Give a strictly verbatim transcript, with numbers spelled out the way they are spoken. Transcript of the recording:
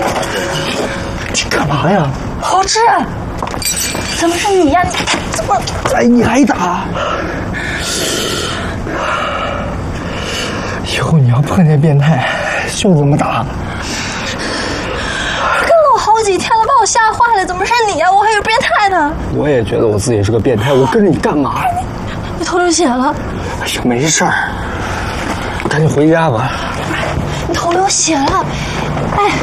你干嘛呀？ 侯志，怎么是你呀？怎么？ 哎，你还打？以后你要碰见变态，就这么打。 跟了我好几天了，把我吓坏了。怎么是你呀？我还以为变态呢。 我也觉得我自己是个变态，我跟着你干嘛？ 你头流血了。 哎呀，没事儿，赶紧回家吧。 你头流血了，哎。